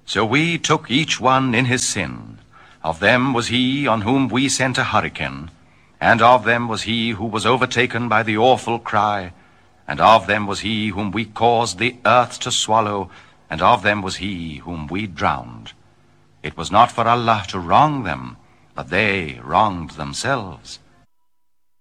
So we took each one in his sin. Of them was he on whom we sent a hurricane, and of them was he who was overtaken by the awful cry, and of them was he whom we caused the earth to swallow, and of them was he whom we drowned. It was not for Allah to wrong them, but they wronged themselves.